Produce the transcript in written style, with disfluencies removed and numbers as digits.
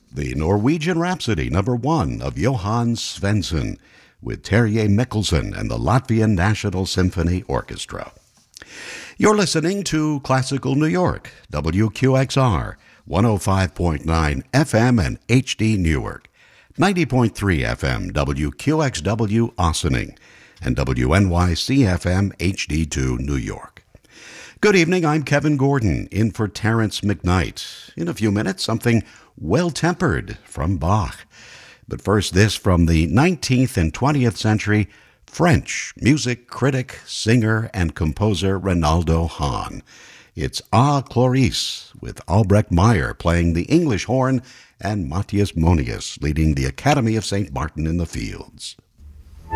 The Norwegian Rhapsody, number 1 of Johann Svensson, with Terje Mikkelsen and the Latvian National Symphony Orchestra. You're listening to Classical New York, WQXR, 105.9 FM and HD Newark, 90.3 FM WQXW Ossining, and WNYC FM HD2 New York. Good evening, I'm Kevin Gordon, in for Terrence McKnight. In a few minutes, something well-tempered from Bach. But first, this from the 19th and 20th century French music critic, singer, and composer Reynaldo Hahn. It's A Chloris, with Albrecht Meyer playing the English horn and Matthias Monius leading the Academy of St. Martin in the Fields.